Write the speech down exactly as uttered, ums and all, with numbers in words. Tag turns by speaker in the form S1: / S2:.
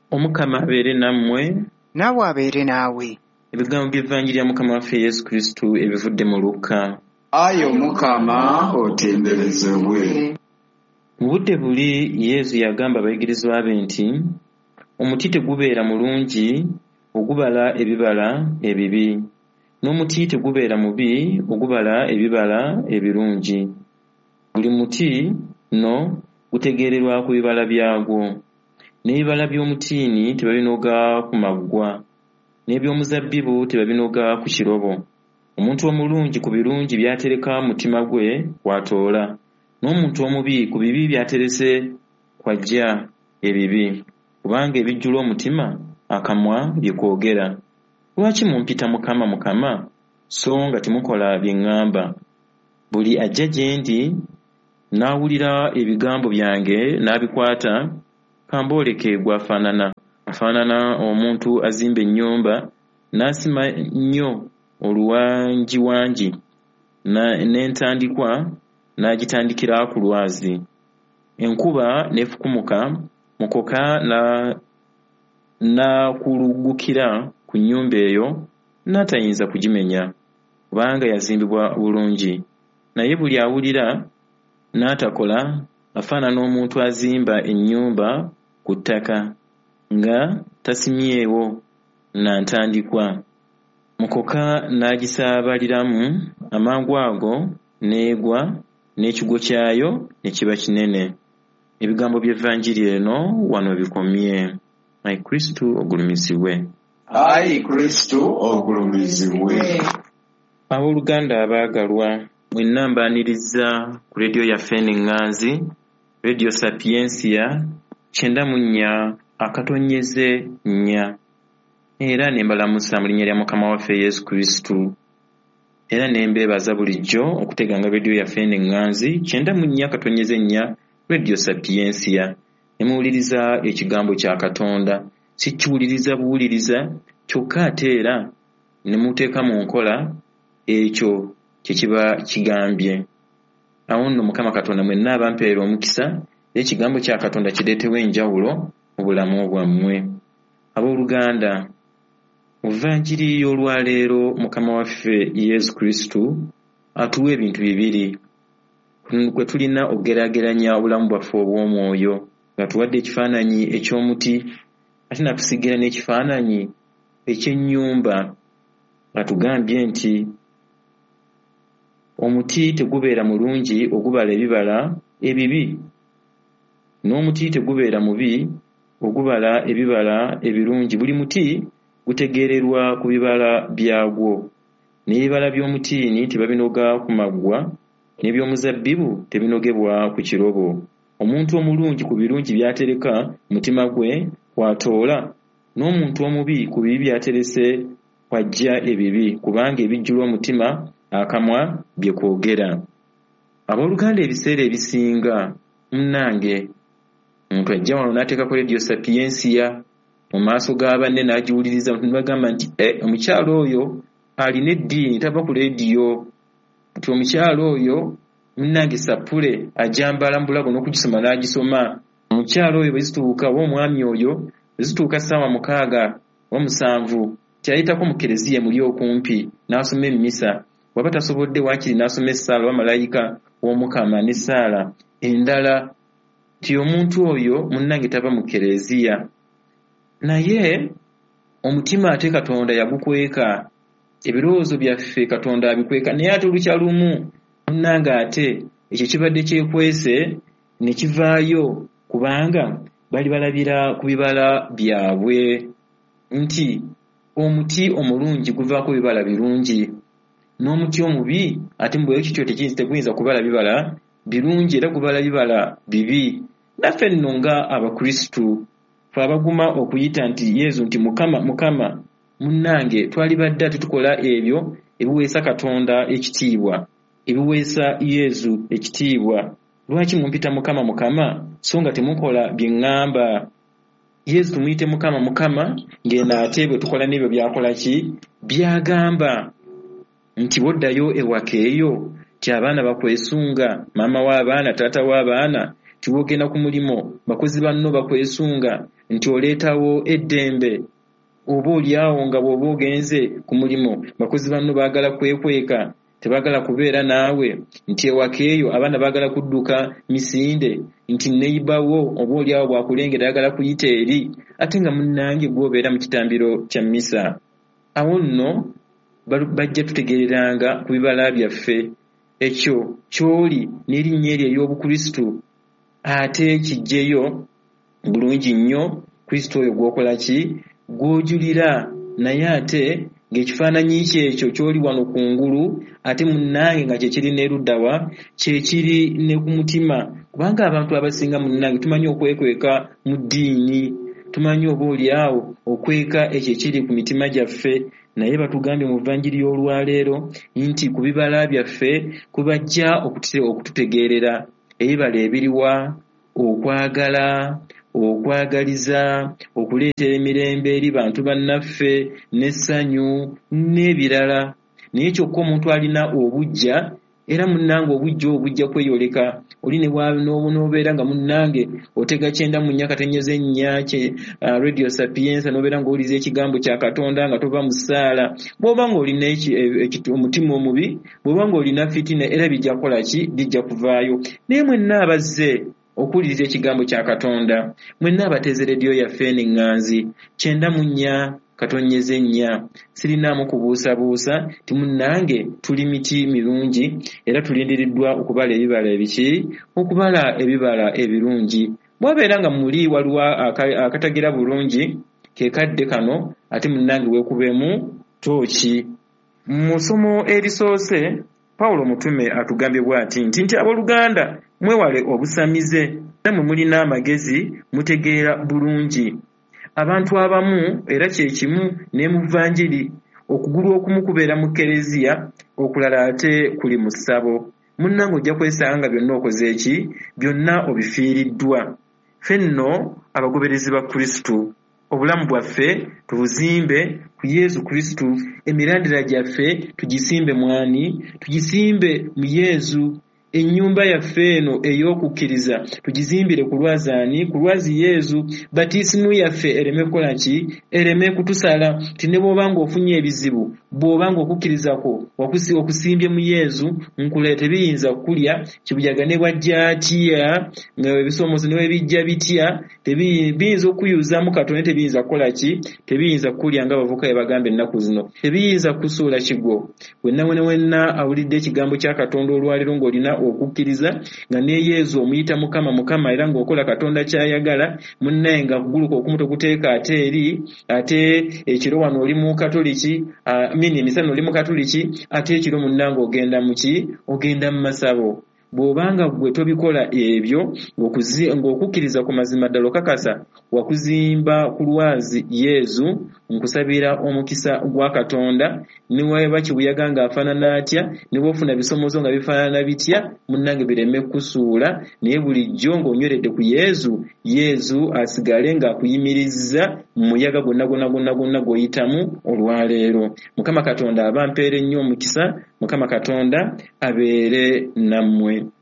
S1: Omukama abeere nammwe
S2: naawe abeere naawe.
S1: Ebigambo by'Evvanjiri ya Mukama waffe Yesu Kristo ebivudde mu Luka.
S3: Ayi Omukama otenderezebwe.
S1: Mu budde buli Yesu yagamba abayigirizwa be nti omuti tegubeera mulungi ogubala ebibala ebibi, n'omuti tegubeera mubi ogubala ebibala ebirungi. Buli muti no gutegeererwa ku bibala byagwo. N'ebibala by'omutiini tebabinoga ku maggwa, n'eby'omuzabbibu tebabinoga ku kirobo. Omuntu omulungi ku birungi by'atereka mu mutima gwe kw'atoola, n'omuntu omubi ku bibi by'aterese kw'aggya ebibi. Kubanga ebijjula omutima akamwa bye koogera. Lwaki mumpita Mukama Mukama, so nga temukola bye ŋŋamba? Buli ajja gye ndi n'awulira ebigambo byange n'abikwata, kambooleke gw'afaanana. Afaanana omuntu azimba ennyumba n'asima nnyo oluwangiwangi n'entandikwa n'agitandikira ku lwazi. Enkuba n'efukumuka, mukoka n'akulugukira ku nnyumba eyo n'atayinza kugimenya, kubanga yazimbibwa bulungi. Naye buli awulira n'atakola afaanana omuntu azimba ennyumba ku ttaka nga tasimyewo na ntandikwa. Mukoka n'agisaabaliramu, amangu ago n'egwa, n'ekigo kyayo ne kiba kinene. Ebigambo by'Evvanjiri eno wano bikomye. Ayi Kristo ogulumizibwe.
S3: Ayi Kristo ogulumizibwe.
S1: Abooluganda abaagalwa, mwenna mbaaniriza ku leediyo yaffe enneŋŋanzi, Radio Sapiensia kyenda mu nnya akatonyeze nnya, era ne mbalamusa mu linnya lya Mukama waffe Yesu Kristo, era ne mbeebaza bulijjo okuteganga leediyo yaffe enneŋŋanzi kyenda mu nnya akatonyeze nnya Radio Sapiensia. Ne muwuliriza ekigambo kya Katonda, si kiwuliriza buwuliriza kyokka ate era ne muteeka mu nkola ekyo kye kiba kigambye. Awo nno Mukama Katonda mwenna abampeera omukisa, ekigambo kya Katonda kireetewo enjawulo mu bulamu bwammwe. Abooluganda, mu Vvanjiri y'olwaleero Mukama waffe Yesu Kristo atuwa ebintu bibiri kwe tulina okugeraageranya obulamu bwaffe obw'omwoyo, nga tuwadde ekifaananyi eky'omuti ate natusigira n'ekifaananyi eky'ennyumba nga tugambye nti omuti tegubeera mulungi ogubala ebibala ebibi, n'omuti tegubeera mubi ogubala ebibala ebirungi. Buli muti gutegeererwa ku bibala byagwo. N'ebibala by'omutiini tebabinoga ku maggwa, n'eby'omuzabbibu tebinogebwa ku kirobo. Omuntu omulungi ku birungi by'atereka mutima gwe kw'atoola, n'omuntu omubi ku bibi by'aterese kw'aggya ebibi, kubanga ebijjula omutima akamwa bye koogera. Abooluganda, ebiseera ebisinga munnange omuntu ajja wano n'ateekako Radio Sapiensia mu maaso ga banne n'agiwuliriza, ne bagamba nti e omukyalo oyo alina eddiini tava ku leediyo, nti omukyalo oyo munnange sapule ajambala mbulago n'okugisoma n'agisoma. Omukyalo oyo bwe zituuka oba omwami oyo bwe zituuka ssaawa mukaaga oba musanvu kyayitako mu kereziya muli okumpi n'asoma emmisa, waba tasobodde waakiri n'asoma essaala oba malayika w'Omukama n'essaala endala, nti omuntu oyo munnange tava mu kereziya. Naye omutima ate Katonda yagukweka, ebirowoozo byaffe Katonda abikweka, naye ate olukyalumu munnange ate ekyo kibadde kyekwese ne kivaayo, kubanga bali balabira ku bibala byabwe nti omuti omulungi guvaako bibala birungi, n'omuti omubi ate mbweyo kityo teguyinza kubala bibala birungi, era gubala bibala bibi. Naffe nno nga Abakristu fe abaguma okuyita nti Yesu nti Mukama Mukama, munnange twali badde ate tukola ebyo ebiweesa Katonda ekitiibwa, ebiweesa Yesu ekitiibwa. Lwaki mumpita Mukama Mukama so nga temukola bye ŋŋamba? Yesu tumuyite Mukama Mukama ng'eno ate bwe tukola n'ebyo byakola ki byagamba, nti boddayo ewaka eyo ti abaana bakwesunga, maama w'abaana taata w'abaana tiwogenda ku mulimo bakozi banno bakwesunga nti oleetawo eddembe oba oliawo nga bw'oba ogenze ku mulimo bakozi banno baagala kwekweka tebaagala kubeera naawe nti ewaka eyo abaana baagala kudduka misinde nti neibawo oba oliawo bwakulengera ayagala kuyita eri ate nga munnange gwobeera mu kitambiro kya mmisa. Awo nno bajja tutegereranga ku bibala byaffe ekyo kyoli n'erinnya eryo ery'obukristu ate kijjeyo bulungi nnyo kristo oyo gwokola ki gwojulira naye ate ng'ekifaananyi kyekyo kyoli wano ku ngulu ate munnange nga kyekiri n'eruddawa kyekiri ne ku mutima kubanga abantu abasinga munnange tumanyi okwekweka mu ddiini tumanyi oba oliawo okweka ekyo ekiri ku mitima gyaffe naye batugambye mu vvanjiri y'olwaleero nti ku bibala byaffe kubajja okututegeerera ebibala ebiriwa okwagala okwagaliza okuleetera emirembe eri bantu bannaffe n'essanyu n'ebirala. Naye kyokka omuntu alina obujja era munnange obujja obujja kweyoleka oli n'obeera nga munnange otega kyenda mu nnya katenyeza ennya uh, radio sapiensa n'obeera ng'owuliza ekigambo kya Katonda nga tova mu ssaala bw'oba ng'olina omutima omubi bw'oba ng'olina fitina era bijja kukola ki bijja kuvaayo. Naye mwenna abazze okuwuliriza ekigambo kya Katonda mwenna abateeze rediyo yaffe n'eŋŋanzi kyenda mu nnya katonyeza ennya sirinaamu kubuusabuusa ti munnange tuli miti mirungi era tulindiriddwa okubala ebibala ebiki okubala ebibala ebirungi. Bwabeera nga muli waliwo akatagira bulungi ke kadde kano ate munnange weekubemu tooki. Mu ssomo erisoose Pawulo mutume atugambye bw'ati nti nti abooluganda mwewale obusamize nammwe mulina amagezi mutegeera bulungi. Abantu abamu era kye kimu ne mu vvanjiri okugulu okumu kubeera mu kereziya okulala ate kuli mu ssabo. Munnange ojja kwesanga nga byonna okoze eki byonna obifiiriddwa. Ffe nno abagoberezi ba Kristo obulamu bwaffe tubuzimbe ku Yesu Kristo, emirandira gyaffe tugisimbe mwani tugisimbe mu Yesu. Ennyumba yaffe eno ey'okukkiriza tugizimbire ku lwazaani ku lwazi Yesu. Batiisimu yaffe ereme kukola ki ereme kutusala ti ne bw'oba ng'ofunye ebizibu bw'oba ng'okukkiriza kwo okusimbye mu Yesu nkule tebiyinza kukulya kibuyaga ne bwajja atya nga ebisoomoozo ne bwe bijja bitya tebiyinza okuyuuzaamu Katonda tebiyinza kukola ki tebiyinza kukulya nga abavubuka bwe bagamba ennaku zino tebiyinza kusuula kigo. Wenna wenna wenna awulidde ekigambo kya Katonda olwaleero ng'olina okukkiriza nga ne Yesu omuyita mukama mukama era ng'okola Katonda ky'ayagala munnaye nga kuguluka okumu tokuteeka ate eri ate ekiro wano oli mu Katoliki mini emisana oli mu Katoliki ate ekiro munnange ogenda muki ogenda mu masabo. Bw'obanga gwe tobikola ebyo ng'okukkiriza ku mazima ddala okakasa wakuzimba ku lwazi Yesu nkusabira omukisa gwa Katonda ne weba kibuyaga ng'afaanana atya ne bw'ofuna bisomozo nga bifaanana bitya munnange bireme kusuula naye bulijjo ng'onyweredde ku Yesu Yesu asigale ng'akuyimirizza mu muyaga gwonna gwonna gwonna gwonna gw'oyitamu olwaleero. Mukama Katonda abampeere nnyo omukisa. Mukama Katonda abeere nammwe.